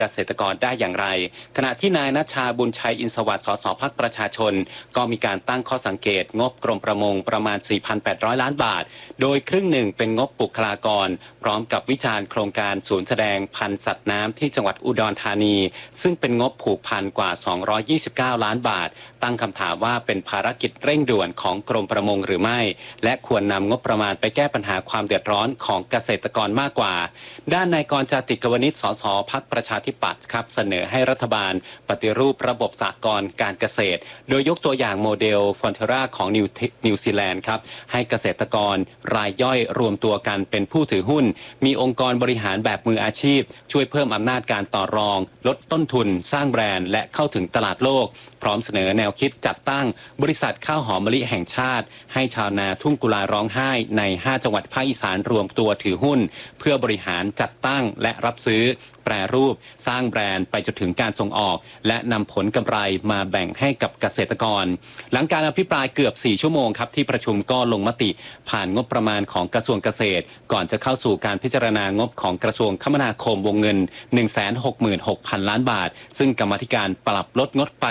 เกษตรกรได้อย่างไรขณะที่นายณชาบุญชัยอินทร์สวัสดิ์สสพรรคประชาชนก็มีการตั้งข้อสังเกตงบกรมประมงประมาณ 4,800 ล้านบาทโดยครึ่งหนึ่งเป็นงบบุคลากรพร้อมกับวิจารณ์โครงการศูนย์แสดงพันธุ์สัตว์น้ำที่จังหวัดอุดรธานีซึ่งเป็นงบผูกพันกว่า 229 ล้านบาทตั้งคำถามว่าเป็นภารกิจเร่งด่วนของกรมประมงหรือไม่และควรนำงบประมาณไปแก้ปัญหาความเดือดร้อนของเกษตรกรมากกว่าด้านนายกรณ์ จาติกวณิช สสพรรคประชาธิปัตย์ครับเสนอให้รัฐบาลปฏิรูประบบสหกรณ์การเกษตรโดยยกตัวอย่างโมเดลฟอนเทราของนิวซีแลนด์ครับให้เกษตรกรรายย่อยรวมตัวกันเป็นผู้ถือหุ้นมีองค์กรบริหารแบบมืออาชีพช่วยเพิ่มอำนาจการต่อรองลดต้นทุนสร้างแบรนด์และเข้าถึงตลาดโลกพร้อมเสนอแนวคิดจัดตั้งบริษัทข้าวหอมมะลิแห่งชาติให้ชาวนาทุ่งกุลาร้องไห้ใน5จังหวัดภาคอีสานรวมตัวถือหุ้นเพื่อบริหารจัดตั้งและรับซื้อแปรรูปสร้างแบรนด์ไปจนถึงการส่งออกและนำผลกำไรมาแบ่งให้กับเกษตรกรหลังการอภิปรายเกือบ4ชั่วโมงครับที่ประชุมก็ลงมติผ่านงบประมาณของกระทรวงเกษตรก่อนจะเข้าสู่การพิจารณางบของกระทรวงคมนาคมวงเงิน 166,000 ล้านบาทซึ่งกรรมาธิการปรับลดงบไป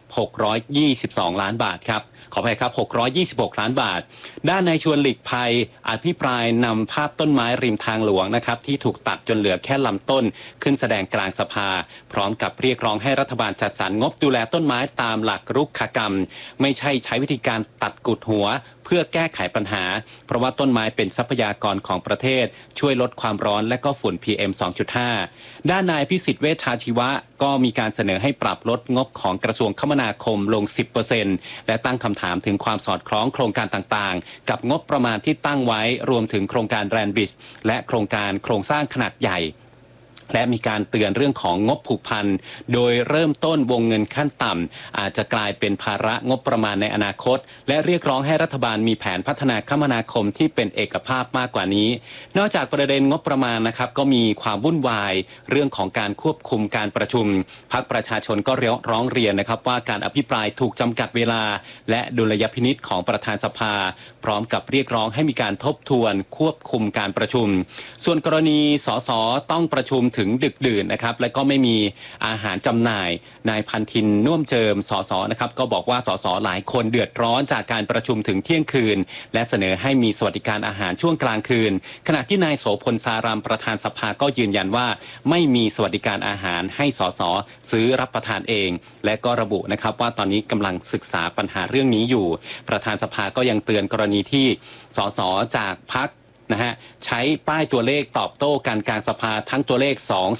622 ล้านบาทครับขออภัยครับ626 ล้านบาทด้านนายชวนหลีกภัยอภิปรายนำภาพต้นไม้ริมทางหลวงนะครับที่ถูกตัดจนเหลือแค่ลำต้นขึ้นแสดงกลางสภาพร้อมกับเรียกร้องให้รัฐบาลจัดสรรงบดูแลต้นไม้ตามหลักรุกขกรรมไม่ใช่ใช้วิธีการตัดกุดหัวเพื่อแก้ไขปัญหาเพราะว่าต้นไม้เป็นทรัพยากรของประเทศช่วยลดความร้อนและก็ฝุ่น PM 2.5 ด้านนายพิสิทธิ์เวชชาชีวะก็มีการเสนอให้ปรับลดงบของกระทรวงคมนาคมลง 10% และตั้งคำถามถึงความสอดคล้องโครงการต่างๆกับงบประมาณที่ตั้งไว้รวมถึงโครงการแรนบิชและโครงการโครงสร้างขนาดใหญ่และมีการเตือนเรื่องของงบผูกพันโดยเริ่มต้นวงเงินขั้นต่ำอาจจะกลายเป็นภาระงบประมาณในอนาคตและเรียกร้องให้รัฐบาลมีแผนพัฒนาคมนาคมที่เป็นเอกภาพมากกว่านี้นอกจากประเด็นงบประมาณนะครับก็มีความวุ่นวายเรื่องของการควบคุมการประชุมพรรคประชาชนก็ร้องเรียนนะครับว่าการอภิปรายถูกจำกัดเวลาและดุลยพินิจของประธานสภาพร้อมกับเรียกร้องให้มีการทบทวนควบคุมการประชุมส่วนกรณีสสต้องประชุมถึงดึกดื่นนะครับและก็ไม่มีอาหารจำหน่ายนายพันธินน่วมเจิมสสนะครับก็บอกว่าสสหลายคนเดือดร้อนจากการประชุมถึงเที่ยงคืนและเสนอให้มีสวัสดิการอาหารช่วงกลางคืนขณะที่นายโสพลสารามประธานสภาก็ยืนยันว่าไม่มีสวัสดิการอาหารให้สสซื้อรับประทานเองและก็ระบุนะครับว่าตอนนี้กำลังศึกษาปัญหาเรื่องนี้อยู่ประธานสภาก็ยังเตือนกรณีที่สสจากพรรคนะฮะใช้ป้ายตัวเลขตอบโต้กันกลางสภาทั้งตัวเลข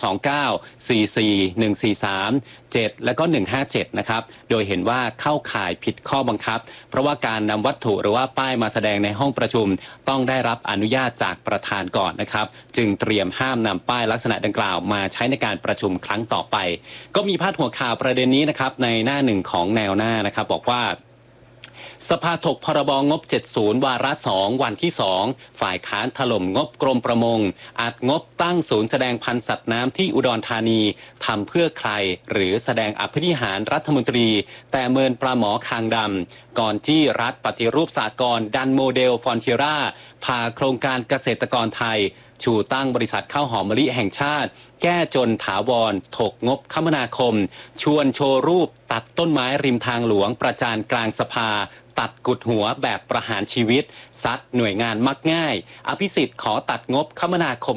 229 44 143 7และก็157นะครับโดยเห็นว่าเข้าข่ายผิดข้อบังคับเพราะว่าการนำวัตถุหรือว่าป้ายมาแสดงในห้องประชุมต้องได้รับอนุญาตจากประธานก่อนนะครับจึงเตรียมห้ามนำป้ายลักษณะดังกล่าวมาใช้ในการประชุมครั้งต่อไปก็มีพาดหัวข่าวประเด็นนี้นะครับในหน้าหนึ่งของแนวหน้านะครับบอกว่าสภาถกพรบงบ70วาระ2วันที่2ฝ่ายค้านถล่มงบกรมประมงอัดงบตั้งศูนย์แสดงพันธุ์สัตว์น้ำที่อุดรธานีทำเพื่อใครหรือแสดงอภินิหารรัฐมนตรีแต่เมินปลาหมอคางดำก่อนจี้รัฐปฏิรูปสหกรณ์ดันโมเดลฟอนเทียร่าพาโครงการเกษตรกรไทยชูตั้งบริษัทข้าวหอมมะลิแห่งชาติแก้จนถาวรถกงบคมนาคมชวนโชว์รูปตัดต้นไม้ริมทางหลวงประจานกลางสภาตัดกุดหัวแบบประหารชีวิตซัดหน่วยงานมักง่ายอภิสิทธิ์ขอตัดงบคมนาคม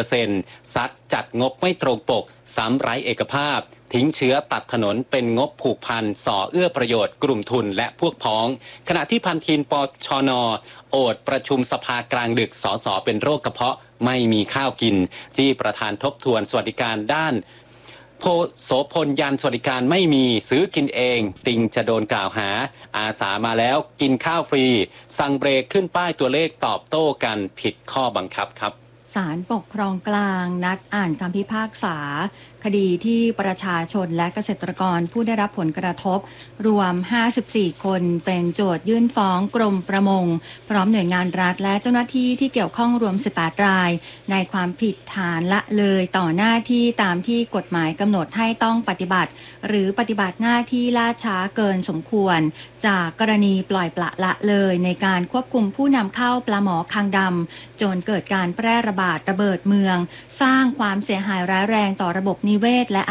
10% ซัดจัดงบไม่ตรงปกซ้ำไร้เอกภาพทิ้งเชื้อตัดถนนเป็นงบผูกพันส่อเอื้อประโยชน์กลุ่มทุนและพวกพ้องขณะที่พันทินปชน.โอดประชุมสภากลางดึกสสเป็นโรคกระเพาะไม่มีข้าวกินจี้ประธานทบทวนสวัสดิการด้านโสพลยันสวัสดิการไม่มีซื้อกินเองติงจะโดนกล่าวหาอาสามาแล้วกินข้าวฟรีสั่งเบรกขึ้นป้ายตัวเลขตอบโต้กันผิดข้อบังคับครับศาลปกครองกลางนัดอ่านคำพิพากษาคดีที่ประชาชนและเกษตรกรผู้ได้รับผลกระทบรวม54คนเป็นโจทยื่นฟ้องกรมประมงพร้อมหน่วยงานรัฐและเจ้าหน้าที่ที่เกี่ยวข้องรวม18รายในความผิดฐานละเลยต่อหน้าที่ตามที่กฎหมายกำหนดให้ต้องปฏิบัติหรือปฏิบัติหน้าที่ล่าช้าเกินสมควรจากกรณีปล่อยปละละเลยในการควบคุมผู้นำเข้าปลาหมอคางดำจนเกิดการแพร่ระบาดระเบิดเมืองสร้างความเสียหายร้ายแรงต่อระบบนิเวศและ